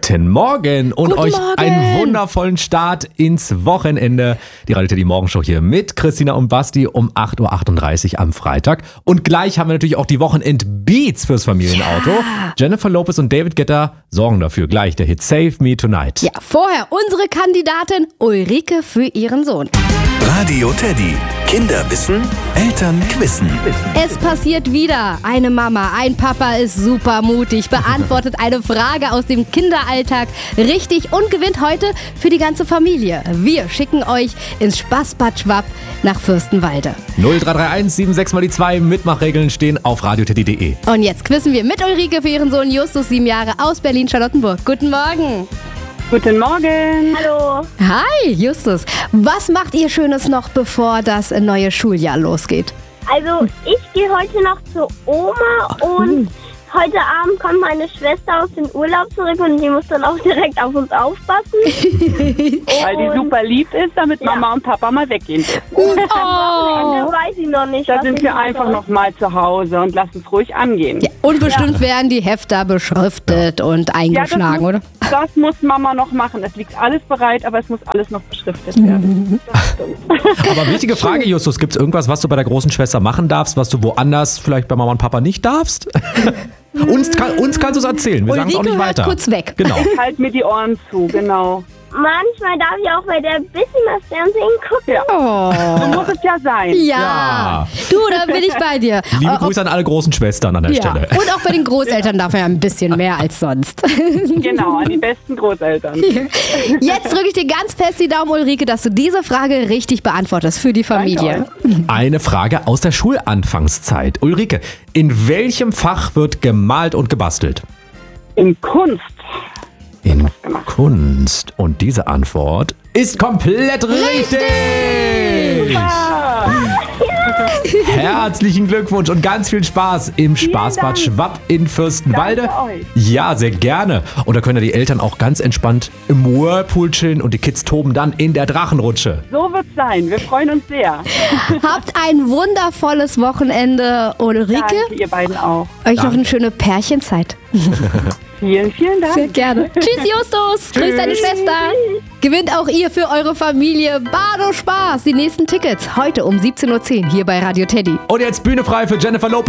Guten Morgen und Guten euch Morgen. einen wundervollen Start ins Wochenende. Die Radio Teddy Morgenshow hier mit Christina und Basti um 8.38 Uhr am Freitag. Und gleich haben wir natürlich auch die Wochenend-Beats fürs Familienauto. Ja. Jennifer Lopez und David Guetta sorgen dafür. Gleich der Hit Save Me Tonight. Ja, vorher unsere Kandidatin Ulrike für ihren Sohn. Radio Teddy. Kinder wissen, Eltern quissen. Es passiert wieder. Eine Mama, ein Papa ist super mutig, beantwortet eine Frage aus dem Kinderalltag richtig und gewinnt heute für die ganze Familie. Wir schicken euch ins Spaßbad Schwab nach Fürstenwalde. 0331 76 mal die 2 Mitmachregeln stehen auf radioteddy.de. Und jetzt quissen wir mit Ulrike für ihren Sohn Justus, 7 Jahre, aus Berlin-Charlottenburg. Guten Morgen. Guten Morgen. Hallo. Hi, Justus. Was macht ihr Schönes noch, bevor das neue Schuljahr losgeht? Also ich gehe heute noch zur Oma und heute Abend kommt meine Schwester aus dem Urlaub zurück und die muss dann auch direkt auf uns aufpassen. Weil die super lieb ist, damit Mama und Papa mal weggehen dürfen. Wochenende weiß ich noch nicht. Da was sind ich wir mache. einfach noch mal zu Hause und lassen es ruhig angehen. Ja, und bestimmt werden die Hefter beschriftet und eingeschlagen, oder? Das muss Mama noch machen. Es liegt alles bereit, aber es muss alles noch beschriftet werden. Das stimmt. Aber wichtige Frage, Justus, gibt es irgendwas, was du bei der großen Schwester machen darfst, was du woanders vielleicht bei Mama und Papa nicht darfst? Uns kannst du es erzählen, wir sagen es auch nicht Ulrike hört weiter. kurz weg. Genau. Halt mir die Ohren zu, genau. Manchmal darf ich auch bei der ein bisschen das Fernsehen gucken. So muss es ja sein. Ja. Du, da bin ich bei dir. Liebe Grüße an alle großen Schwestern an der Ja. Stelle. Und auch bei den Großeltern darf er ja ein bisschen mehr als sonst. Genau, an die besten Großeltern. Jetzt drücke ich dir ganz fest die Daumen, Ulrike, dass du diese Frage richtig beantwortest für die Familie. Eine Frage aus der Schulanfangszeit. Ulrike, in welchem Fach wird gemalt und gebastelt? In Kunst. In Kunst. Und diese Antwort ist komplett richtig! Herzlichen Glückwunsch und ganz viel Spaß im Spaßbad Schwab in Fürstenwalde. Danke euch. Ja, sehr gerne. Und da können ja die Eltern auch ganz entspannt im Whirlpool chillen und die Kids toben dann in der Drachenrutsche. So wird's sein. Wir freuen uns sehr. Habt ein wundervolles Wochenende, Ulrike. Danke, ihr beiden auch. Euch noch eine schöne Pärchenzeit. Vielen, vielen Dank. Sehr gerne. Tschüss, Justus. Grüß deine Schwester. Gewinnt auch ihr für eure Familie Bado Spaß. Die nächsten Tickets heute um 17.10 Uhr hier bei Radio Teddy. Und jetzt Bühne frei für Jennifer Lopez.